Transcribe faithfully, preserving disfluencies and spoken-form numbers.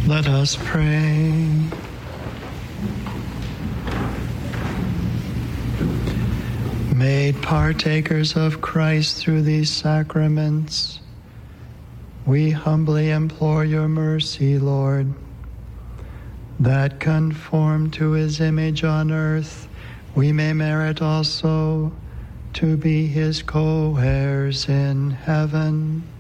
Let us pray. Made partakers of Christ through these sacraments, we humbly implore your mercy, Lord, that conformed to his image on earth, we may merit also to be his co-heirs in heaven.